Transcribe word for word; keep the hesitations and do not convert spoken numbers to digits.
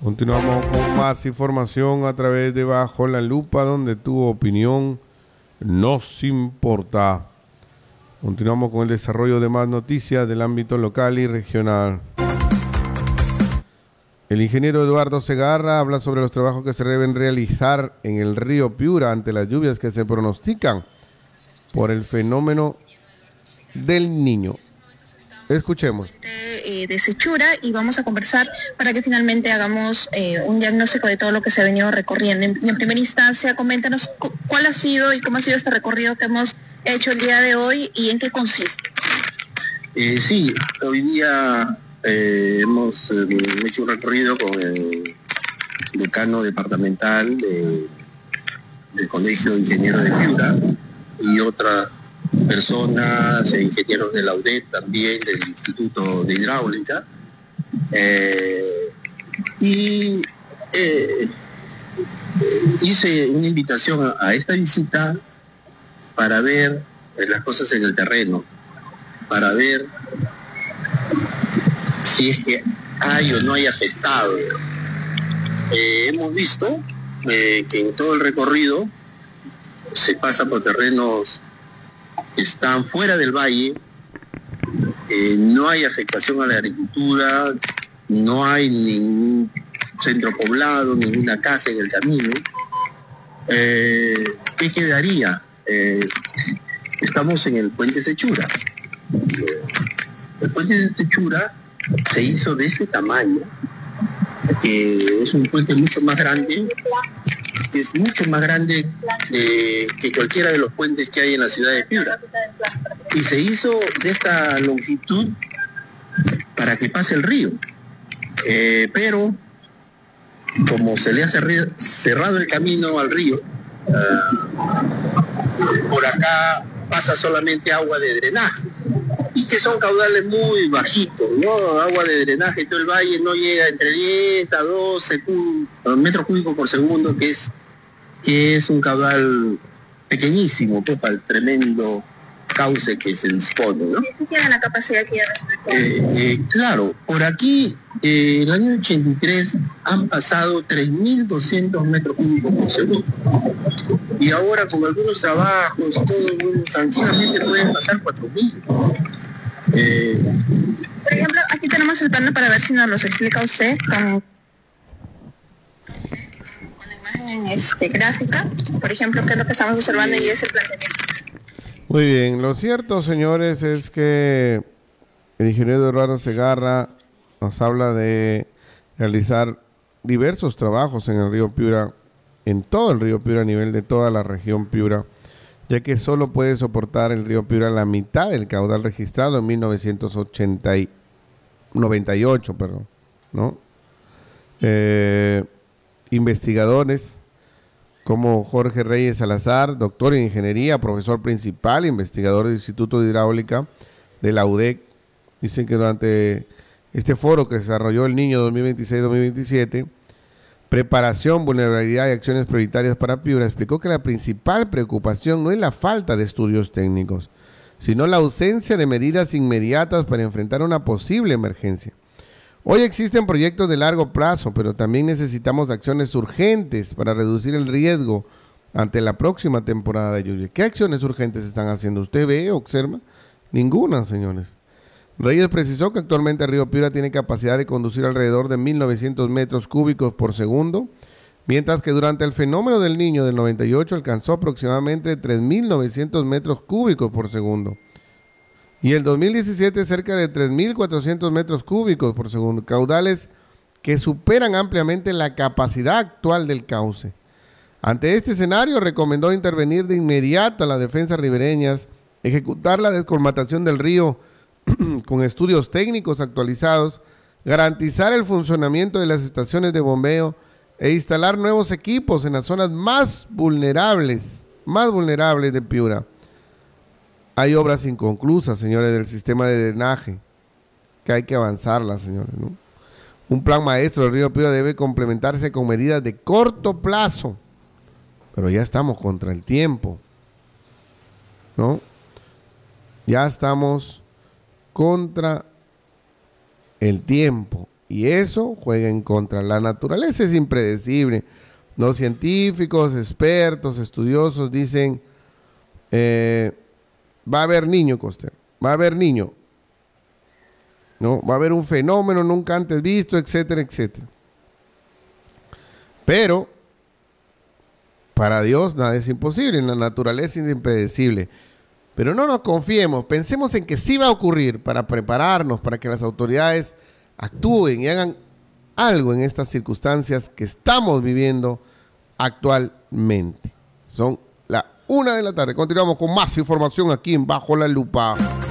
Continuamos con más información a través de Bajo la Lupa, donde tu opinión nos importa. Continuamos con el desarrollo de más noticias del ámbito local y regional. El ingeniero Eduardo Segarra habla sobre los trabajos que se deben realizar en el río Piura ante las lluvias que se pronostican por el fenómeno del Niño. Escuchemos. Eh, de Sechura, y vamos a conversar para que finalmente hagamos eh, un diagnóstico de todo lo que se ha venido recorriendo. En, en primera instancia, coméntanos cu cuál ha sido y cómo ha sido este recorrido que hemos hecho el día de hoy y en qué consiste. Eh, sí, hoy día eh, hemos eh, hecho un recorrido con el decano departamental de, del Colegio de Ingenieros de Piura y otras personas, e ingenieros de la U D E T también, del Instituto de Hidráulica, eh, y eh, hice una invitación a, a esta visita para ver eh, las cosas en el terreno, para ver si es que hay o no hay afectado. Eh, hemos visto eh, que en todo el recorrido se pasa por terrenos que están fuera del valle, eh, no hay afectación a la agricultura, no hay ningún centro poblado, ninguna casa en el camino. Eh, ¿Qué quedaría? Eh, estamos en el puente Sechura. El puente de Sechura se hizo de ese tamaño, que es un puente mucho más grande, que es mucho más grande eh, que cualquiera de los puentes que hay en la ciudad de Piura. Y se hizo de esta longitud para que pase el río. Eh, pero, como se le ha cerrado el camino al río, uh, por acá pasa solamente agua de drenaje, y que son caudales muy bajitos, ¿no? Agua de drenaje, todo el valle no llega entre diez a doce metros cúbicos por segundo, que es, que es un caudal pequeñísimo, pues, para el tremendo cauce que se dispone, ¿no? ¿Qué tiene la capacidad que ya respecto? Eh, eh, claro, por aquí, eh, el año ochenta y tres han pasado tres mil doscientos metros cúbicos por segundo. Y ahora, con algunos trabajos, todo, bueno, tranquilamente pueden pasar cuatro mil. Eh, por ejemplo, aquí tenemos el plano para ver si nos los explica usted con, con la imagen este, gráfica, por ejemplo, qué es lo que estamos observando y ese planteamiento. Muy bien, lo cierto, señores, es que el ingeniero Eduardo Segarra nos habla de realizar diversos trabajos en el río Piura, en todo el río Piura, a nivel de toda la región Piura, ya que solo puede soportar el río Piura la mitad del caudal registrado en mil novecientos noventa y ocho, perdón, ¿no? Eh, investigadores como Jorge Reyes Salazar, doctor en ingeniería, profesor principal, investigador del Instituto de Hidráulica de la U D E C, dicen que durante este foro que desarrolló el Niño dos mil veintiséis dos mil veintisiete, preparación, vulnerabilidad y acciones prioritarias para Piura, explicó que la principal preocupación no es la falta de estudios técnicos, sino la ausencia de medidas inmediatas para enfrentar una posible emergencia. Hoy existen proyectos de largo plazo, pero también necesitamos acciones urgentes para reducir el riesgo ante la próxima temporada de lluvia. ¿Qué acciones urgentes están haciendo? ¿Usted ve, observa? Ninguna, señores. Reyes precisó que actualmente el río Piura tiene capacidad de conducir alrededor de mil novecientos metros cúbicos por segundo, mientras que durante el fenómeno del Niño del noventa y ocho alcanzó aproximadamente tres mil novecientos metros cúbicos por segundo. Y el dos mil diecisiete cerca de tres mil cuatrocientos metros cúbicos por segundo, caudales que superan ampliamente la capacidad actual del cauce. Ante este escenario, recomendó intervenir de inmediato a las defensas ribereñas, ejecutar la descolmatación del río con estudios técnicos actualizados, garantizar el funcionamiento de las estaciones de bombeo e instalar nuevos equipos en las zonas más vulnerables, más vulnerables de Piura. Hay obras inconclusas, señores, del sistema de drenaje, que hay que avanzarlas, señores, ¿no? Un plan maestro del río Piura debe complementarse con medidas de corto plazo, pero ya estamos contra el tiempo, ¿no? Ya estamos contra el tiempo y eso juega en contra. La naturaleza es impredecible. Los científicos, expertos, estudiosos dicen, eh, va a haber niño, Coster, va a haber niño, ¿no? Va a haber un fenómeno nunca antes visto, etcétera, etcétera. Pero para Dios nada es imposible, en la naturaleza es impredecible. Pero no nos confiemos, pensemos en que sí va a ocurrir para prepararnos, para que las autoridades actúen y hagan algo en estas circunstancias que estamos viviendo actualmente. Son la una de la tarde. Continuamos con más información aquí en Bajo la Lupa.